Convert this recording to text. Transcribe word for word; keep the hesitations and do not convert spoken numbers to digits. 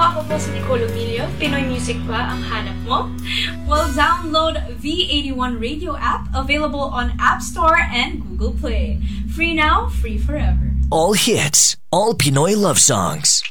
Ako po si Nicole Emilio. Pinoy music ba ang hanap mo? Well, download V eighty-one Radio app, available on App Store and Google Play. Free now, free forever. All hits, all Pinoy love songs.